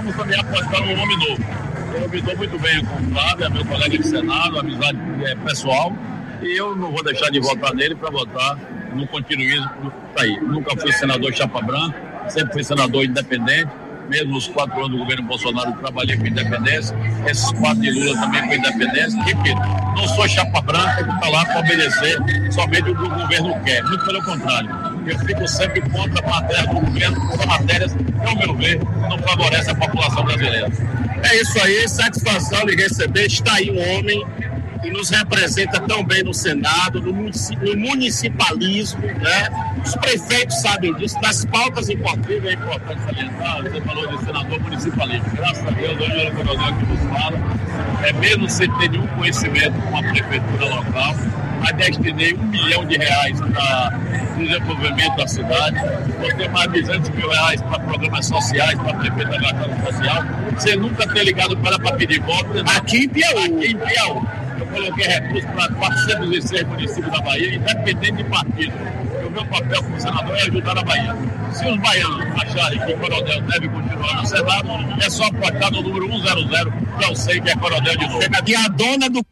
vamos também apostar num nome novo. Eu me dou muito bem com o Flávio, é meu colega de Senado, amizade pessoal, e eu não vou deixar de votar nele para votar no continuismo. Aí. Nunca fui senador chapa branca, sempre fui senador independente. Mesmo os 4 anos do governo Bolsonaro, eu trabalhei com independência. Esses 4 de Lula também com independência. Repito, não sou chapa branca que está lá para obedecer somente o que o governo quer. Muito pelo contrário. Eu fico sempre contra a matéria do governo, porque matérias, ao meu ver, não favorecem a população brasileira. É isso aí, satisfação de receber. Está aí um homem que nos representa tão bem no Senado, no municipalismo, né? Os prefeitos sabem disso, das pautas importantes. É importante salientar, você falou de senador municipalista. Graças a Deus, hoje o coronel que nos fala, mesmo sem ter nenhum conhecimento com a prefeitura local, mas destinei R$1 milhão para desenvolvimento da cidade, vou ter mais de R$200 mil para programas sociais, para a prefeita da social, você nunca ter ligado para pedir voto. Aqui em Piauí. Eu coloquei recursos para 406 municípios da Bahia, independente de partido. O meu papel como senador é ajudar a Bahia. Se os baianos acharem que o coronel deve continuar no Senado, é só apostar no número 100, que eu sei que é coronel de novo. E a dona do...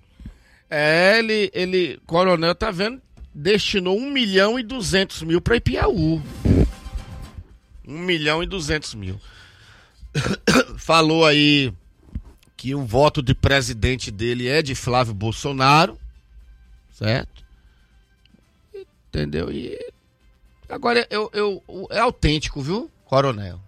Coronel, tá vendo? Destinou 1.200.000 para Ipiaú. 1.200.000. Falou aí que o voto de presidente dele é de Flávio Bolsonaro, certo? Entendeu? E agora é autêntico, viu, Coronel?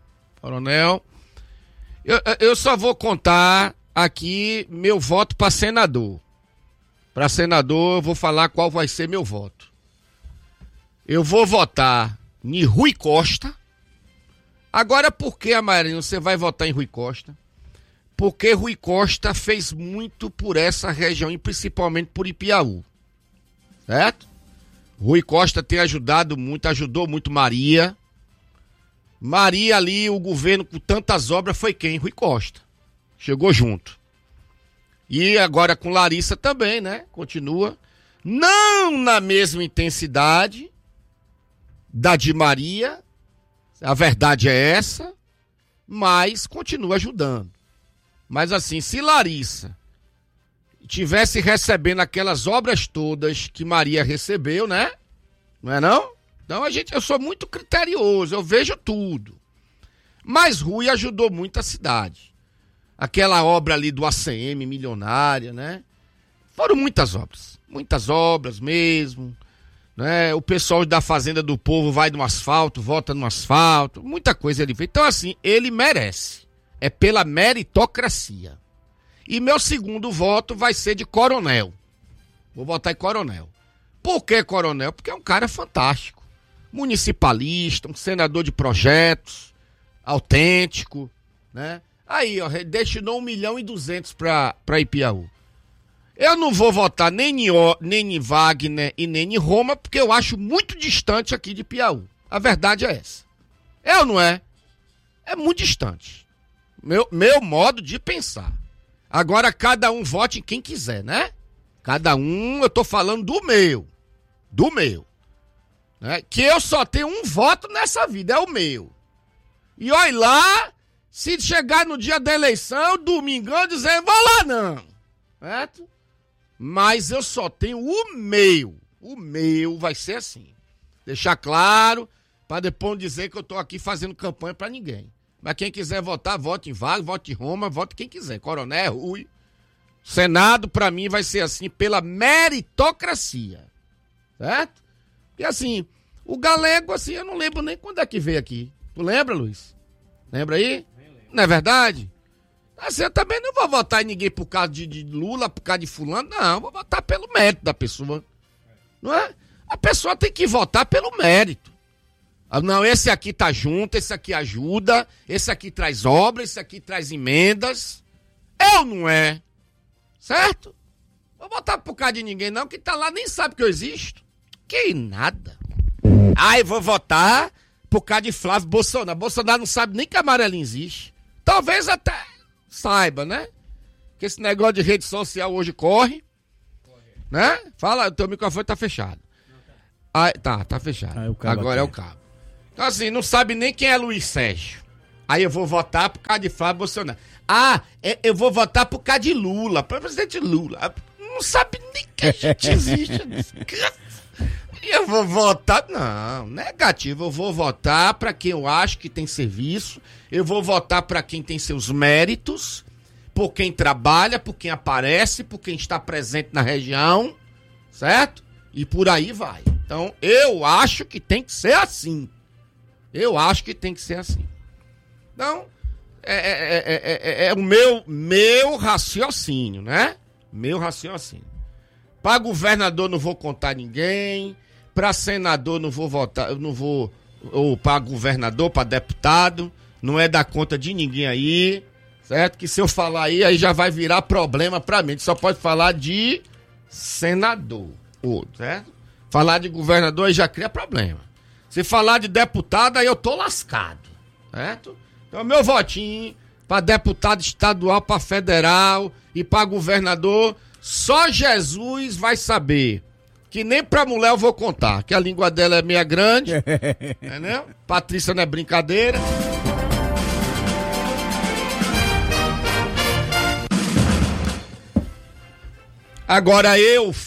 Eu só vou contar aqui meu voto para senador. Para senador, eu vou falar qual vai ser meu voto. Eu vou votar em Rui Costa. Agora, por que, Amarinho, você vai votar em Rui Costa? Porque Rui Costa fez muito por essa região, e principalmente por Ipiaú. Certo? Rui Costa tem ajudou muito Maria. Maria ali, o governo com tantas obras foi quem? Rui Costa. Chegou junto. E agora com Larissa também, né? Continua. Não na mesma intensidade da de Maria. A verdade é essa. Mas continua ajudando. Mas assim, se Larissa tivesse recebendo aquelas obras todas que Maria recebeu, né? Não é não? Então eu sou muito criterioso, eu vejo tudo. Mas Rui ajudou muito a cidade. Aquela obra ali do ACM milionária, né? Foram muitas obras mesmo, né? O pessoal da Fazenda do Povo vai no asfalto, vota no asfalto, muita coisa ele fez. Então assim, ele merece. É pela meritocracia. E meu segundo voto vai ser de Coronel. Vou votar em Coronel. Por que Coronel? Porque é um cara fantástico. Municipalista, um senador de projetos, autêntico, né? Aí, ó, destinou 1.200.000 para Ipiaú. Eu não vou votar nem em Wagner e nem em Roma, porque eu acho muito distante aqui de Ipiaú. A verdade é essa. É ou não é? É muito distante. Meu modo de pensar. Agora cada um vote em quem quiser, né? Cada um, eu tô falando do meu. Né? Que eu só tenho um voto nessa vida, é o meu. E olha lá, se chegar no dia da eleição, domingão, dizer, vou lá não. Certo? Mas eu só tenho o meu. O meu vai ser assim. Deixar claro, para depois dizer que eu tô aqui fazendo campanha para ninguém. Mas quem quiser votar, vote em Wagner, vote em Roma, vote quem quiser. Coronel, Rui. Senado, pra mim, vai ser assim, pela meritocracia. Certo? Porque assim, o Galego, assim, eu não lembro nem quando é que veio aqui. Tu lembra, Luiz? Lembra aí? Não é verdade? Assim, eu também não vou votar em ninguém por causa de Lula, por causa de fulano. Não, vou votar pelo mérito da pessoa. Não é? A pessoa tem que votar pelo mérito. Não, esse aqui tá junto, esse aqui ajuda, esse aqui traz obras, esse aqui traz emendas. Eu não é. Certo? Vou votar por causa de ninguém não, que tá lá nem sabe que eu existo. Que nada. Ai, vou votar por causa de Flávio Bolsonaro. Bolsonaro não sabe nem que amarelinho existe. Talvez até saiba, né? Que esse negócio de rede social hoje corre. Né? Fala, o teu microfone tá fechado. Tá fechado. Agora é o cabo. Então assim, não sabe nem quem é Luiz Sérgio. Aí eu vou votar por causa de Flávio Bolsonaro. Ah, eu vou votar por causa de Lula, para presidente Lula. Não sabe nem que a gente existe. Eu vou votar, não, negativo. Eu vou votar para quem eu acho que tem serviço. Eu vou votar para quem tem seus méritos, por quem trabalha, por quem aparece, por quem está presente na região, certo? E por aí vai. Então, eu acho que tem que ser assim. Eu acho que tem que ser assim. Então, é o meu raciocínio, né? Meu raciocínio. Para governador não vou contar ninguém. Para senador não vou votar, eu não vou. Ou para governador, para deputado. Não é dar conta de ninguém aí. Certo? Que se eu falar aí já vai virar problema para mim. A gente só pode falar de senador. Certo? Falar de governador aí já cria problema. Se falar de deputado, aí eu tô lascado. Certo? Então, meu votinho para deputado estadual, para federal e para governador, só Jesus vai saber. Que nem pra mulher eu vou contar, que a língua dela é meia grande, entendeu? Patrícia não é brincadeira. Agora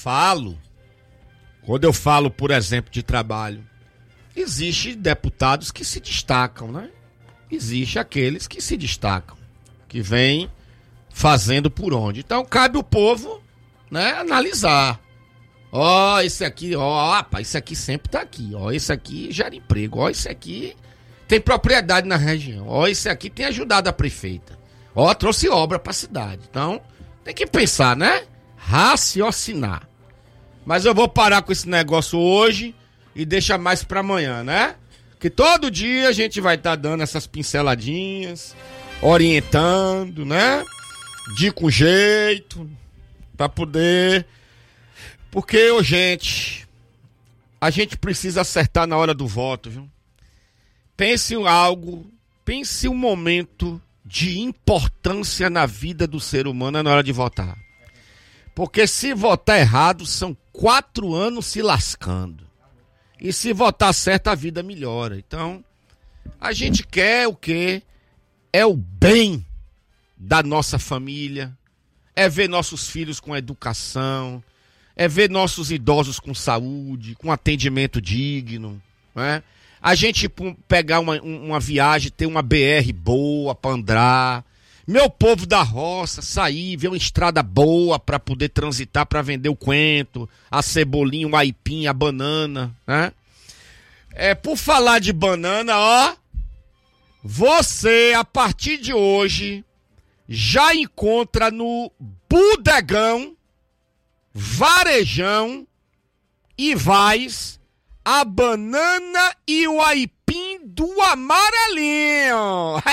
quando eu falo, por exemplo, de trabalho, existe deputados que se destacam, né? Existe aqueles que se destacam, que vêm fazendo por onde. Então cabe o povo, né, analisar. Esse aqui, rapaz, esse aqui sempre tá aqui. Esse aqui gera emprego. Esse aqui tem propriedade na região. Esse aqui tem ajudado a prefeita. Trouxe obra pra cidade. Então, tem que pensar, né? Raciocinar. Mas eu vou parar com esse negócio hoje e deixar mais pra amanhã, né? Que todo dia a gente vai estar dando essas pinceladinhas, orientando, né? De com jeito, pra poder... Porque, gente, a gente precisa acertar na hora do voto, viu? Pense um momento de importância na vida do ser humano na hora de votar. Porque se votar errado, são 4 anos se lascando. E se votar certo, a vida melhora. Então, a gente quer o quê? É o bem da nossa família, é ver nossos filhos com educação, é ver nossos idosos com saúde, com atendimento digno, né? A gente pegar uma viagem, ter uma BR boa para andar, meu povo da roça sair, ver uma estrada boa para poder transitar, para vender o coentro, a cebolinha, o aipim, a banana, né? Por falar de banana, você, a partir de hoje, já encontra no Bodegão, Varejão e Vaz a banana e o aipim do amarelinho.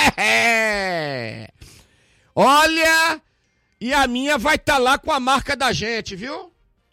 Olha, e a minha vai estar lá com a marca da gente, viu?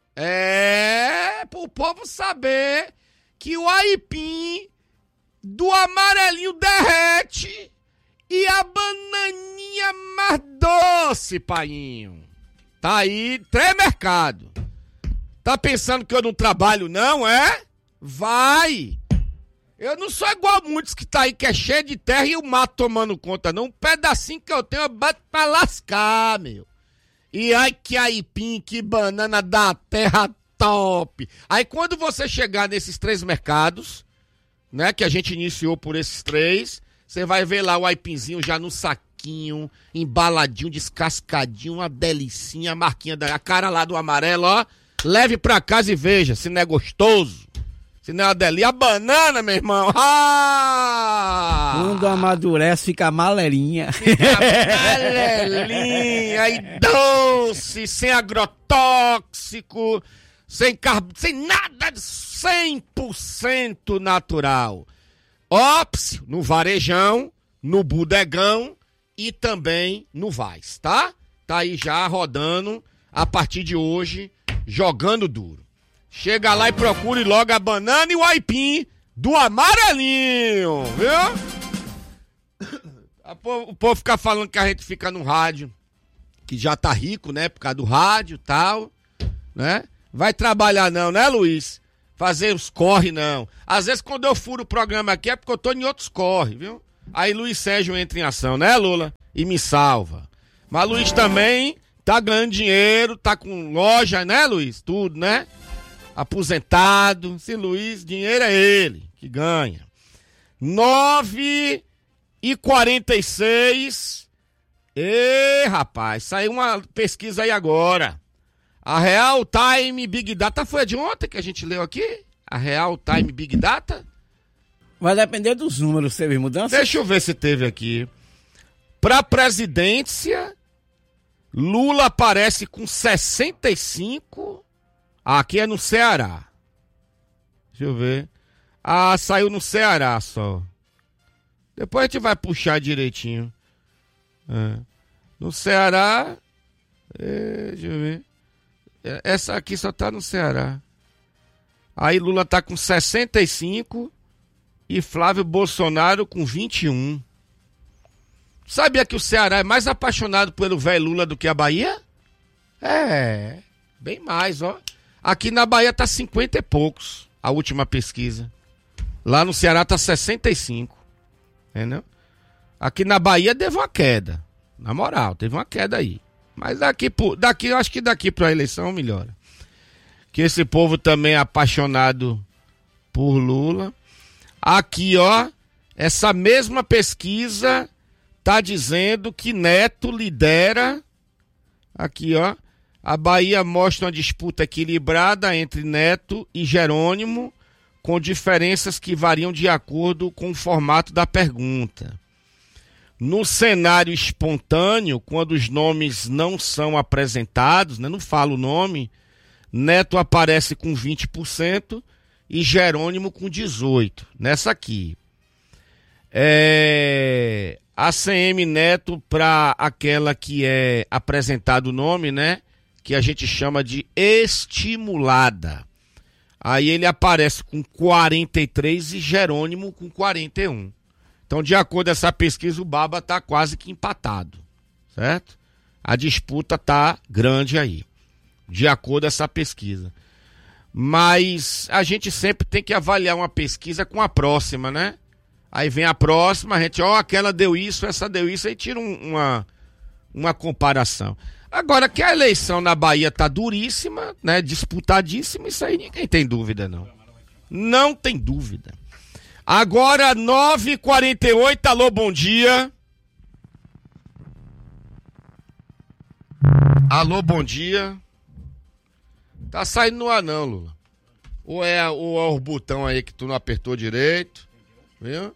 Pro povo saber que o aipim do amarelinho derrete e a bananinha mais doce, painho. Tá aí, 3 mercados. Tá pensando que eu não trabalho não, é? Vai! Eu não sou igual a muitos que tá aí, que é cheio de terra e o mato tomando conta, não. Um pedacinho que eu tenho, eu bato pra lascar, meu. E ai, que aipim, que banana da terra top. Aí quando você chegar nesses 3 mercados, né, que a gente iniciou por esses 3, você vai ver lá o aipinzinho já no saquinho, embaladinho, descascadinho, uma delicinha, a marquinha da cara lá do amarelo, ó. Leve pra casa e veja se não é gostoso. Se não é uma delícia. A banana, meu irmão. Quando amadurece, fica amarelinha. Fica amarelinha e doce, sem agrotóxico, sem nada, 100% natural. Óbvio, no Varejão, no Bodegão e também no Vaz, tá? Tá aí já rodando, a partir de hoje, jogando duro. Chega lá e procure logo a banana e o aipim do amarelinho, viu? O povo fica falando que a gente fica no rádio, que já tá rico, né? Por causa do rádio e tal, né? Vai trabalhar não, né, Luiz? Fazer os corre não. Às vezes quando eu furo o programa aqui é porque eu tô em outros corre, viu? Aí Luiz Sérgio entra em ação, né, Lula? E me salva. Mas Luiz também tá ganhando dinheiro, tá com loja, né, Luiz? Tudo, né? Aposentado. Se Luiz, dinheiro é ele que ganha. 9h46. Rapaz, saiu uma pesquisa aí agora. A Real Time Big Data foi a de ontem que a gente leu aqui? A Real Time Big Data? Vai depender dos números, teve mudança? Deixa eu ver se teve aqui. Pra presidência, Lula aparece com 65. Aqui é no Ceará. Deixa eu ver. Saiu no Ceará só. Depois a gente vai puxar direitinho. No Ceará. Deixa eu ver. Essa aqui só tá no Ceará. Aí Lula tá com 65 e Flávio Bolsonaro com 21. Sabia que o Ceará é mais apaixonado pelo velho Lula do que a Bahia? Bem mais, ó. Aqui na Bahia tá 50 e poucos, a última pesquisa. Lá no Ceará tá 65. Entendeu? Aqui na Bahia teve uma queda. Na moral, teve uma queda aí. Mas daqui eu acho que daqui pra eleição melhora. Que esse povo também é apaixonado por Lula. Aqui, ó, essa mesma pesquisa tá dizendo que Neto lidera. Aqui, ó. A Bahia mostra uma disputa equilibrada entre Neto e Jerônimo, com diferenças que variam de acordo com o formato da pergunta. No cenário espontâneo, quando os nomes não são apresentados, né, não fala o nome, Neto aparece com 20% e Jerônimo com 18%. Nessa aqui. ACM Neto para aquela que é apresentado o nome, né? Que a gente chama de estimulada. Aí ele aparece com 43 e Jerônimo com 41. Então, de acordo com essa pesquisa, o Baba tá quase que empatado, certo? A disputa tá grande aí, de acordo com essa pesquisa. Mas a gente sempre tem que avaliar uma pesquisa com a próxima, né? Aí vem a próxima, a gente, aquela deu isso, essa deu isso, aí tira uma comparação. Agora que a eleição na Bahia tá duríssima, né, disputadíssima, isso aí ninguém tem dúvida, não. Não tem dúvida. Agora 9h48, alô, bom dia. Alô, bom dia. Tá saindo no ar não, Lula. Ou é o botão aí que tu não apertou direito, viu?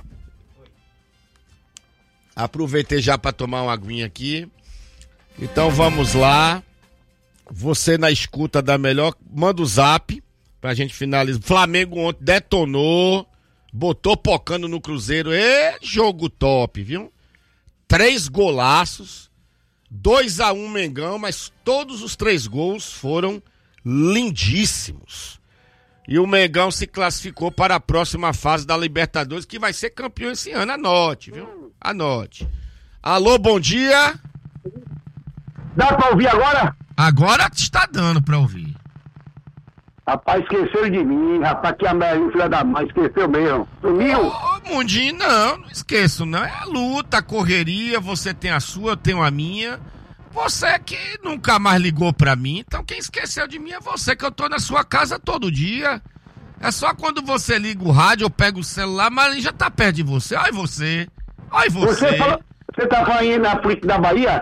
Aproveitei já para tomar uma aguinha aqui. Então vamos lá. Você na escuta da melhor, manda o zap pra gente finalizar. Flamengo ontem detonou, botou pocando no Cruzeiro. Jogo top, viu? 3 golaços, 2-1 Mengão, mas todos os 3 gols foram lindíssimos. E o Mengão se classificou para a próxima fase da Libertadores, que vai ser campeão esse ano. Anote, viu? Anote. Alô, bom dia. Dá pra ouvir agora? Agora está dando pra ouvir. Rapaz, esqueceu de mim, rapaz, que a Maria, filha da mãe, esqueceu mesmo. Sumiu? Ô, Mundinho, não esqueço não. É a luta, a correria, você tem a sua, eu tenho a minha. Você que nunca mais ligou pra mim, então quem esqueceu de mim é você, que eu tô na sua casa todo dia. É só quando você liga o rádio, eu pego o celular, mas já tá perto de você. Ai você, ai você. Você tá falando aí na polícia da Bahia?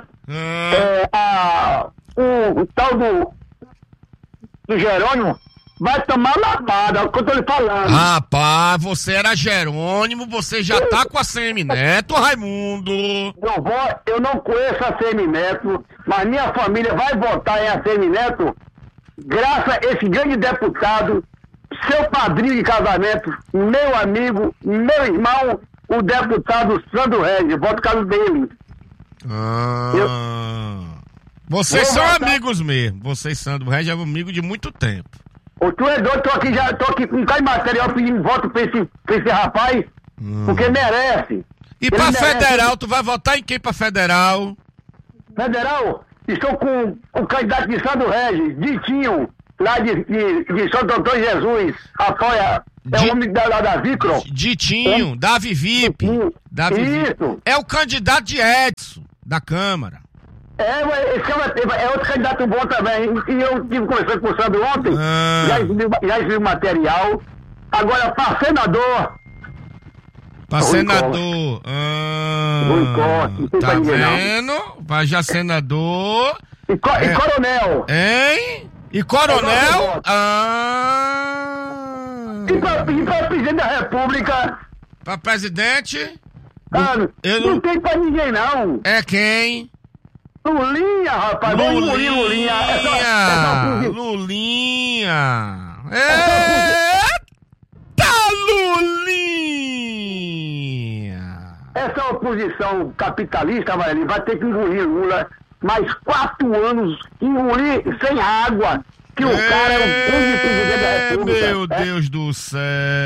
O tal do Jerônimo vai tomar lapada, é o que eu tô lhe falando. Rapaz, você era Jerônimo, você já tá com a Semineto, Raimundo. Eu não conheço a Semineto, mas minha família vai votar em a Semineto graças a esse grande deputado, seu padrinho de casamento, meu amigo, meu irmão, o deputado Sandro Regis. Voto caso dele. Vocês são amigos mesmo. Vocês, Sandro Regis, é amigo de muito tempo. Tu é doido, tô aqui com cada material pedindo voto pra esse rapaz, porque merece. E pra federal, tu vai votar em quem pra federal? Federal, estou com o candidato de Sandro Regis, Ditinho, lá de Santo Antônio Jesus, apoia É o homem da Vicron. Ditinho, da Vivip. Isso. É o candidato de Edson, da Câmara. Esse é outro candidato bom também. E eu estive conversando com o Sandro ontem, já escrevi material. Agora, para senador. Pra senador. Tá vendo? Vai já senador. E coronel. Hein? E coronel? E pra presidente da República. Pra presidente? Não tem pra ninguém, não. É quem? Lulinha, rapaz. Lulinha. Lulinha. Eita, Lulinha. Essa oposição capitalista, vai ter que engolir Lula mais 4 anos, engolir sem água. Que o cara é o grande presidente da República. Meu Deus do céu.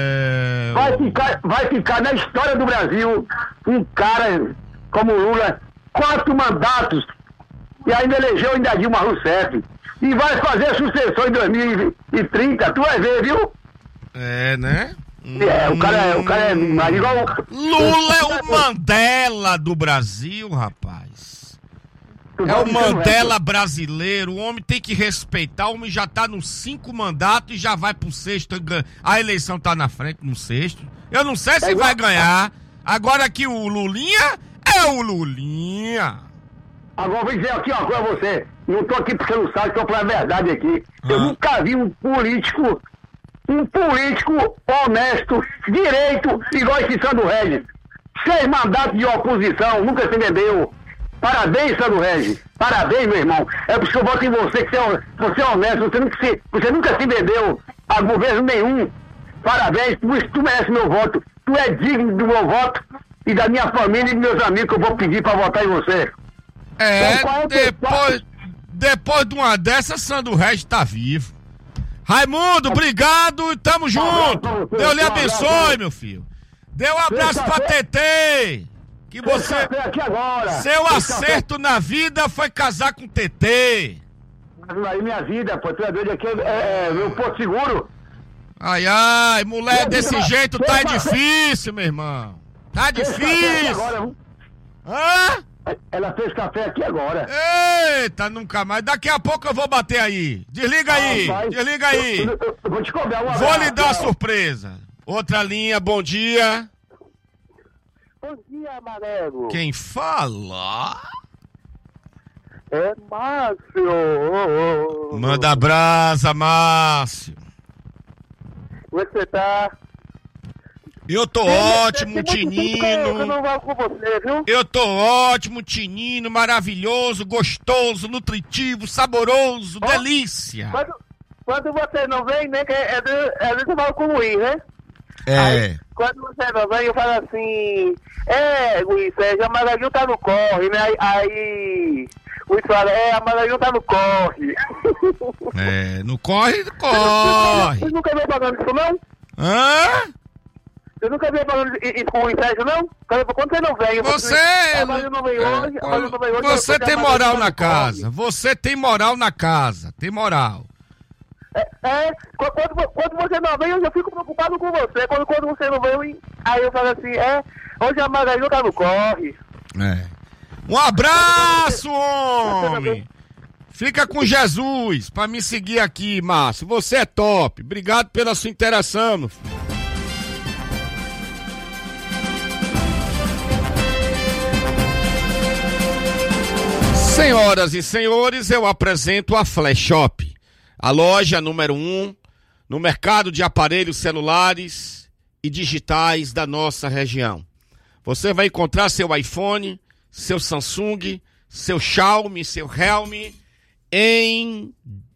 Vai ficar na história do Brasil um cara como Lula, 4 mandatos, e ainda elegeu ainda Dilma Rousseff. E vai fazer sucessão em 2030, tu vai ver, viu? Né? O cara é mais igual. Lula é o Mandela do Brasil, rapaz. É o Mandela brasileiro. O homem tem que respeitar. O homem já tá nos 5 mandatos e já vai pro 6º. A eleição tá na frente no 6º. Eu não sei se vai ganhar. Agora que o Lulinha é o Lulinha. Agora vou dizer aqui uma coisa a você. Não tô aqui porque não sabe, tô falando a verdade aqui. Eu nunca vi um político honesto, direito, igual esse Sandro Regis. 6 mandatos de oposição, nunca se vendeu. Parabéns, Sandro Regis. Parabéns, meu irmão. É por isso que eu voto em você, que você é honesto, você nunca se vendeu a governo nenhum. Parabéns, por isso tu merece meu voto. Tu é digno do meu voto e da minha família e dos meus amigos que eu vou pedir pra votar em você. Depois de uma dessas, Sandro Regis tá vivo. Raimundo, obrigado e tamo junto. Deus lhe abençoe, meu filho. Dê um abraço pra Tetê. Que você. Seu acerto na vida foi casar com Tetê. Aí minha vida, pô, tu é doido aqui, meu Porto Seguro. Ai, mulher desse jeito tá difícil, meu irmão. Tá difícil. Ela fez café aqui agora. Eita, nunca mais. Daqui a pouco eu vou bater aí. Desliga aí, desliga aí. Eu vou te cobrar uma. Vou lhe dar uma surpresa. Outra linha, bom dia. Bom dia, Amarelo. Quem fala? É Márcio. Manda brasa, Márcio. Você tá? Eu tô ótimo, Tinino. Eu não vou com você, viu? Eu tô ótimo, Tinino, maravilhoso, gostoso, nutritivo, saboroso, delícia. Quando você não vem, né, que é de mal com o Luiz, né? Aí, quando você não vem, eu falo assim, Luiz, a Maranhão tá no corre, né? Aí o Luiz fala, a Maranhão tá no corre. No corre. Você nunca veio falando isso, não? Você nunca veio falando isso com o Sérgio, não? Quando você não vem, você tem moral na casa. Você tem moral na casa. Tem moral. Quando você não vem, eu já fico preocupado com você. Quando você não vem, aí eu falo assim, hoje a Maranhão tá no corre. Um abraço, homem! Fica com Jesus pra me seguir aqui, Márcio. Você é top. Obrigado pela sua interação, meu filho. Senhoras e senhores, eu apresento a Flash Shop, a loja número 1 no mercado de aparelhos celulares e digitais da nossa região. Você vai encontrar seu iPhone, seu Samsung, seu Xiaomi, seu Realme em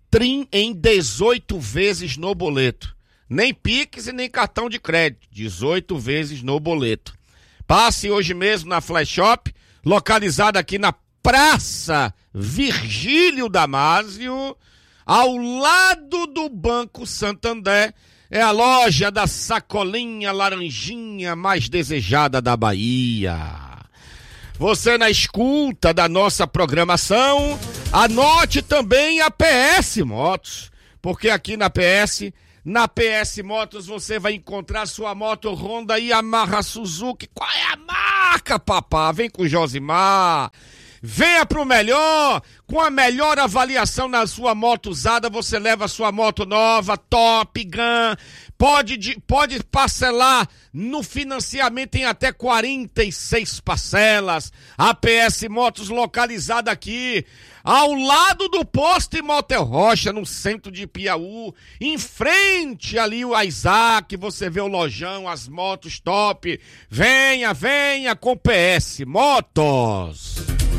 18 vezes no boleto. Nem Pix e nem cartão de crédito, 18 vezes no boleto. Passe hoje mesmo na Flash Shop, localizada aqui na Praça Virgílio Damásio, ao lado do Banco Santander. É a loja da sacolinha laranjinha mais desejada da Bahia. Você na escuta da nossa programação, anote também a PS Motos, porque aqui na PS Na PS Motos você vai encontrar sua moto Honda, Yamaha, Suzuki. Qual é a marca, papá? Vem com o Josimar. Venha pro melhor, com a melhor avaliação na sua moto usada, você leva a sua moto nova, Top Gun, pode parcelar no financiamento em até 46 parcelas. A PS Motos localizada aqui, ao lado do posto Motel Rocha, no centro de Piauí, em frente ali o Isaac, você vê o lojão, as motos top. Venha com PS Motos.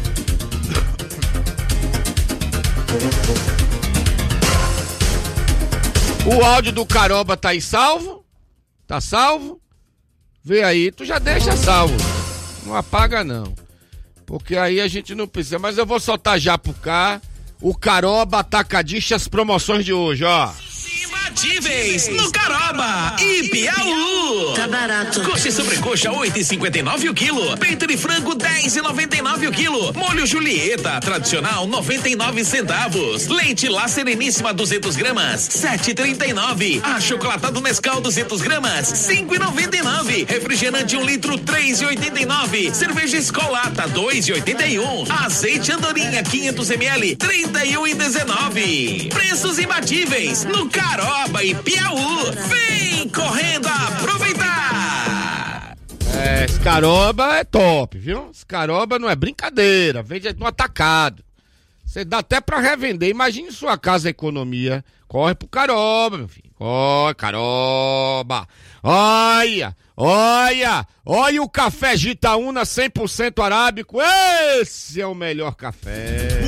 O áudio do Caroba tá aí salvo? Tá salvo? Vê aí, tu já deixa salvo. Não apaga não. Porque aí a gente não precisa. Mas eu vou soltar já pro cá o Caroba Atacadista, as promoções de hoje, ó. Imbatíveis no Caroba e Piauí. Tá barato. Coxa e sobrecoxa 8,59 o quilo. Peito de frango 10,99 o quilo. Molho Julieta tradicional 99 centavos. Leite La Sereníssima 200 gramas 7,39. Achocolatado Nescau 200 gramas 5,99. Refrigerante 1 litro 3,89. Cerveja Escolata 2,81. Azeite Andorinha 500 ml 31,19. Preços imbatíveis no Caroba e Piauí. Vem correndo aproveitar. Esse Caroba é top, viu? Esse Caroba não é brincadeira, vende no atacado. Você dá até pra revender. Imagine sua casa economia. Corre pro Caroba, meu filho. Corre, Caroba. Olha o café Gitaúna 100% arábico. Esse é o melhor café.